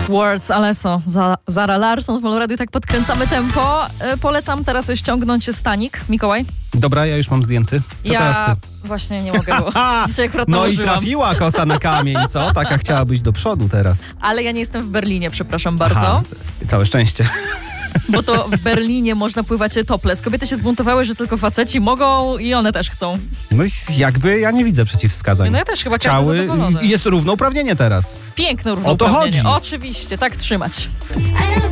Words, Alesso, Zara Larsson w Halo Radio, tak podkręcamy tempo. Polecam teraz ściągnąć stanik. Mikołaj? Dobra, ja już mam zdjęty. To teraz ty. Właśnie nie mogę, bo dzisiaj akurat No nałożyłam. i trafiła kosa na kamień, co? Taka chciała być do przodu teraz. Ale ja nie jestem w Berlinie, przepraszam bardzo. Aha, całe szczęście. Bo to w Berlinie można pływać topless. Kobiety się zbuntowały, że tylko faceci mogą i one też chcą. No i jakby ja nie widzę przeciwwskazań. No ja też chyba Chciały każdy zadowolony. i jest równouprawnienie teraz. Piękne O to równouprawnienie. chodzi. Oczywiście, tak trzymać.